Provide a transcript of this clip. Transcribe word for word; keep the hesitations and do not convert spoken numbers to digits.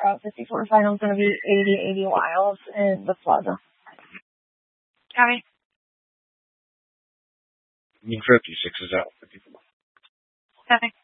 uh, fifty-four final is going to be eighty eighty Wild in the Plaza. Copy. fifty-six is out. fifty-four. Copy.